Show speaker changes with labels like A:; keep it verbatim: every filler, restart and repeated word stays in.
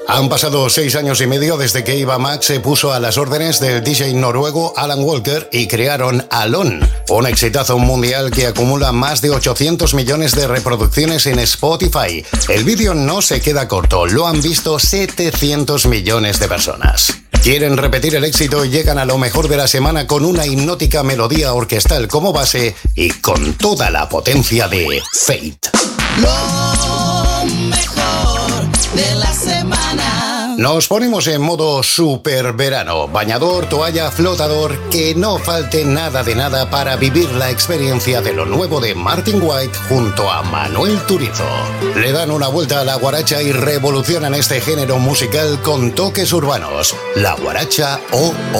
A: Han pasado seis años y medio desde que Eva Max se puso a las órdenes del D J noruego Alan Walker y crearon Alone, un exitazo mundial que acumula más de ochocientos millones de reproducciones en Spotify. El vídeo no se queda corto, lo han visto setecientos millones de personas. Quieren repetir el éxito y llegan a lo mejor de la semana con una hipnótica melodía orquestal como base y con toda la potencia de Fate.
B: Lo mejor de la semana.
A: Nos ponemos en modo super verano, bañador, toalla, flotador, que no falte nada de nada para vivir la experiencia de lo nuevo de Martin White junto a Manuel Turizo. Le dan una vuelta a la guaracha y revolucionan este género musical con toques urbanos. La guaracha O O.